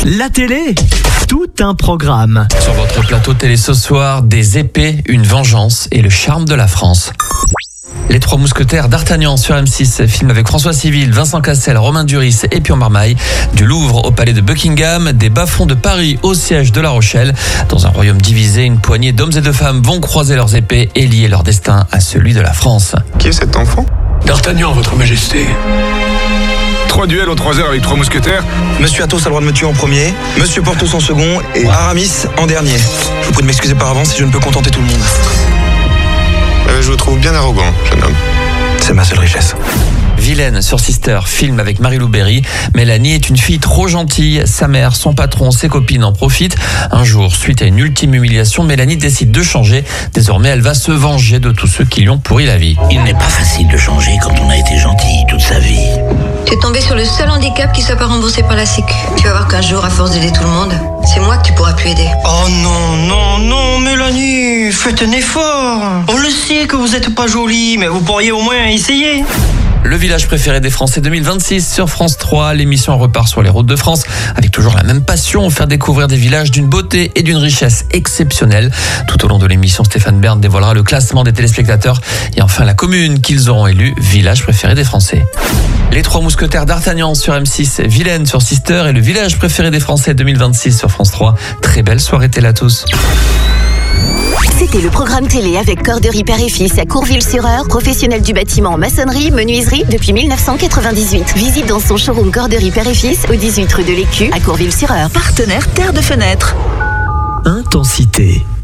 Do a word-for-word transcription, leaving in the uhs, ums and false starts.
La télé, tout un programme. Sur votre plateau télé ce soir, des épées, une vengeance et le charme de la France. Les Trois Mousquetaires d'Artagnan sur M six, film avec François Civil, Vincent Cassel, Romain Duris et Pio Marmaille. Du Louvre au palais de Buckingham, des bas-fonds de Paris au siège de La Rochelle. Dans un royaume divisé, une poignée d'hommes et de femmes vont croiser leurs épées et lier leur destin à celui de la France. Qui est cet enfant ? D'Artagnan, votre majesté. Trois duels en trois heures avec trois mousquetaires. Monsieur Athos a le droit de me tuer en premier, Monsieur Porthos en second et Aramis en dernier. Je vous prie de m'excuser par avance si je ne peux contenter tout le monde. Euh, je vous trouve bien arrogant, jeune homme. C'est ma seule richesse. Vilaine sur Sister, film avec Marie-Lou Berry. Mélanie est une fille trop gentille. Sa mère, son patron, ses copines en profitent. Un jour, suite à une ultime humiliation, Mélanie décide de changer. Désormais, elle va se venger de tous ceux qui lui ont pourri la vie. Il n'est pas facile de changer quand on a été gentil toute sa vie. Tu es tombé sur le seul handicap qui soit pas remboursé par la Sécu. Tu vas voir qu'un jour, à force d'aider tout le monde, c'est moi que tu pourras plus aider. Oh non, non, non, Mélanie, faites un effort. On le sait que vous n'êtes pas jolie, mais vous pourriez au moins essayer. Le village préféré des Français deux mille vingt-six sur France trois. L'émission repart sur les routes de France avec toujours la même passion, faire découvrir des villages d'une beauté et d'une richesse exceptionnelle. Tout au long de l'émission, Stéphane Bern dévoilera le classement des téléspectateurs et enfin la commune qu'ils auront élue village préféré des Français. Les Trois Mousquetaires d'Artagnan sur M six, Vilaine sur Sister et le village préféré des Français deux mille vingt-six sur France trois. Très belle soirée télé à tous. C'était le programme télé avec Corderie Père et Fils à Courville-sur-Eure, professionnel du bâtiment en maçonnerie, menuiserie depuis mille neuf cent quatre-vingt-dix-huit. Visite dans son showroom Corderie Père et Fils au dix-huit rue de l'Écu à Courville-sur-Eure. Partenaire Terre de Fenêtre. Intensité.